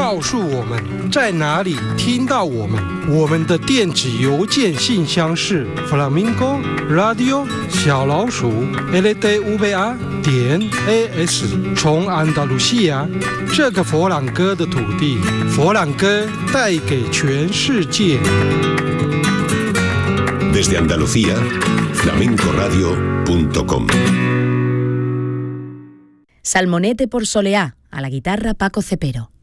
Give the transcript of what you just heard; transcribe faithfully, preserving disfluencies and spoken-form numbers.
告诉我们在哪里听到我们。我们的电子邮件信箱是 flamingo radio 小老鼠 l d v a 点 a s。从安达卢西亚这个佛朗哥的土地，佛朗哥带给全世界。 Desde Andalucía, flamenco radio punto com. Salmonete por Soleá, a la guitarra Paco Cepero.